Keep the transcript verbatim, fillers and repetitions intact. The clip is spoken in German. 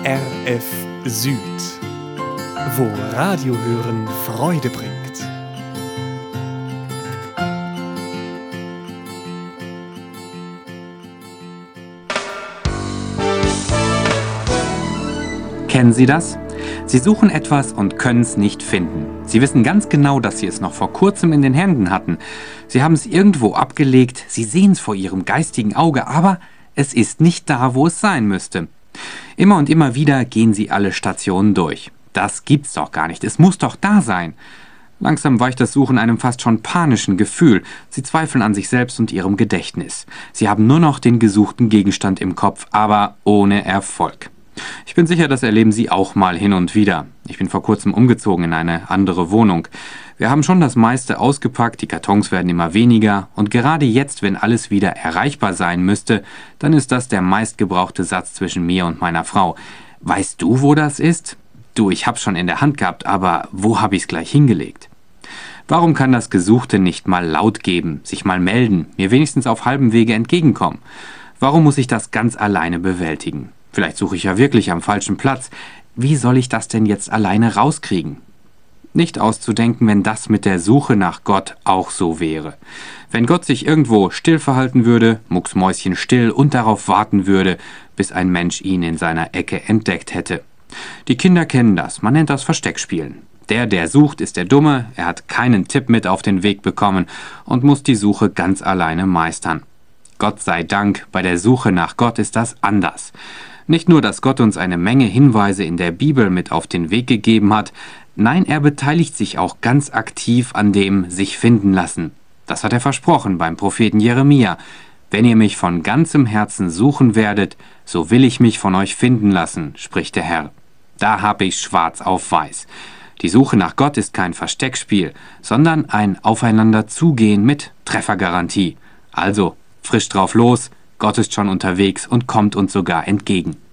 R F Süd, wo Radiohören Freude bringt. Kennen Sie das? Sie suchen etwas und können es nicht finden. Sie wissen ganz genau, dass Sie es noch vor kurzem in den Händen hatten. Sie haben es irgendwo abgelegt, Sie sehen es vor Ihrem geistigen Auge, aber es ist nicht da, wo es sein müsste. Immer und immer wieder gehen Sie alle Stationen durch. Das gibt's doch gar nicht, es muss doch da sein. Langsam weicht das Suchen einem fast schon panischen Gefühl. Sie zweifeln an sich selbst und ihrem Gedächtnis. Sie haben nur noch den gesuchten Gegenstand im Kopf, aber ohne Erfolg. Ich bin sicher, das erleben Sie auch mal hin und wieder. Ich bin vor kurzem umgezogen in eine andere Wohnung. Wir haben schon das meiste ausgepackt, die Kartons werden immer weniger und gerade jetzt, wenn alles wieder erreichbar sein müsste, dann ist das der meistgebrauchte Satz zwischen mir und meiner Frau. Weißt du, wo das ist? Du, ich hab's schon in der Hand gehabt, aber wo hab ich's gleich hingelegt? Warum kann das Gesuchte nicht mal laut geben, sich mal melden, mir wenigstens auf halbem Wege entgegenkommen? Warum muss ich das ganz alleine bewältigen? Vielleicht suche ich ja wirklich am falschen Platz. Wie soll ich das denn jetzt alleine rauskriegen? Nicht auszudenken, wenn das mit der Suche nach Gott auch so wäre. Wenn Gott sich irgendwo still verhalten würde, mucksmäuschenstill und darauf warten würde, bis ein Mensch ihn in seiner Ecke entdeckt hätte. Die Kinder kennen das, man nennt das Versteckspielen. Der, der sucht, ist der Dumme, er hat keinen Tipp mit auf den Weg bekommen und muss die Suche ganz alleine meistern. Gott sei Dank, bei der Suche nach Gott ist das anders. Nicht nur, dass Gott uns eine Menge Hinweise in der Bibel mit auf den Weg gegeben hat, nein, er beteiligt sich auch ganz aktiv an dem sich finden lassen. Das hat er versprochen beim Propheten Jeremia. Wenn ihr mich von ganzem Herzen suchen werdet, so will ich mich von euch finden lassen, spricht der Herr. Da habe ich schwarz auf weiß. Die Suche nach Gott ist kein Versteckspiel, sondern ein Aufeinanderzugehen mit Treffergarantie. Also, frisch drauf los, Gott ist schon unterwegs und kommt uns sogar entgegen.